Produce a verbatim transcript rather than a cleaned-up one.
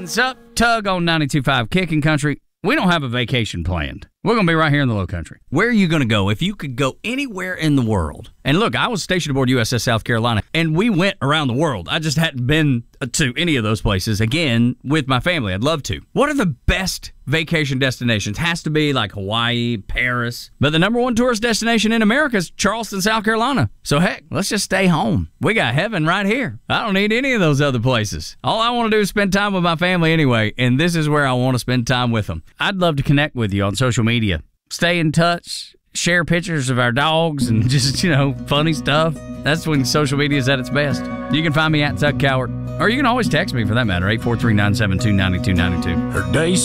Hands up, Tug on ninety-two point five Kicking Country. We don't have a vacation planned. We're going to be right here in the Low Country. Where are you going to go if you could go anywhere in the world? And look, I was stationed aboard U S S South Carolina, and we went around the world. I just hadn't been to any of those places, again, with my family. I'd love to. What are the best vacation destinations? Has to be like Hawaii, Paris. But the number one tourist destination in America is Charleston, South Carolina. So, heck, let's just stay home. We got heaven right here. I don't need any of those other places. All I want to do is spend time with my family anyway, and this is where I want to spend time with them. I'd love to connect with you on social media. Stay in touch. Share pictures of our dogs and just, you know, funny stuff. That's when social media is at its best. You can find me at Tug Cowart, or you can always text me for that matter, eight four three, nine seven two, nine two nine two. Her days